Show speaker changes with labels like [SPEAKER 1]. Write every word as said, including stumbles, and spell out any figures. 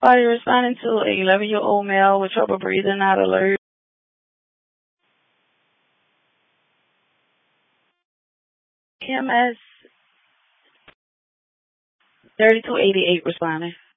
[SPEAKER 1] Are you responding to an eleven-year-old male with trouble breathing, not alert? M S thirty-two eighty-eight responding.